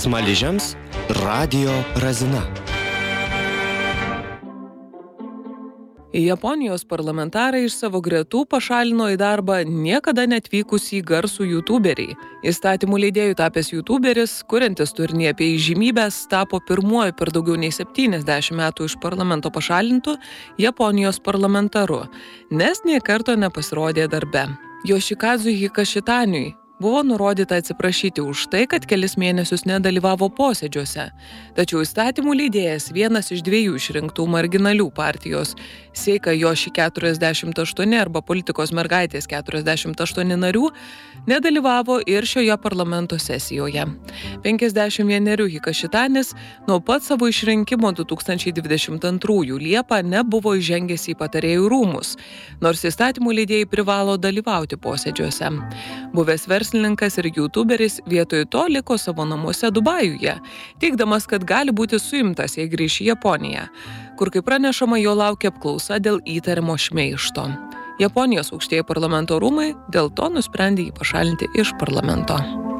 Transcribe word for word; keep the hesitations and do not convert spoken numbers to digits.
Smaližiams Radio Razina. Japonijos parlamentarai iš savo gretų pašalino į darbą niekada netvykusį garsų youtuberį. Įstatymų leidėjų tapęs youtuberis, kuriantis turinį apie įžymybes, tapo pirmuoju per daugiau nei septyniasdešimt metų iš parlamento pašalintų Japonijos parlamentaru, nes nė karto nepasirodė darbe. Yoshikazu Hikashitaniui buvo nurodyta atsiprašyti už tai, kad kelis mėnesius nedalyvavo posėdžiuose. Tačiau įstatymų leidėjas, vienas iš dviejų išrinktų marginalių partijos, Seika Joshi keturiasdešimt aštuoni arba politikos mergaitės keturiasdešimt aštuoni narių, nedalyvavo ir šioje parlamento sesijoje. penkiasdešimt vienerių Hikashitanis nuo pat savo išrinkimo du tūkstančiai dvidešimt antrųjų Liepą nebuvo įžengęs į patarėjų rūmus, nors įstatymų leidėjai privalo dalyvauti posėdžiuose. Buvęs verslininkas ir youtuberis vietoj to liko savo namuose Dubajuje, teigdamas, kad gali būti suimtas, jei grįš į Japoniją, kur, kaip pranešama, jo laukia apklausa dėl įtariamo šmeižto. Japonijos aukštieji parlamento rūmai dėl to nusprendė jį pašalinti iš parlamento.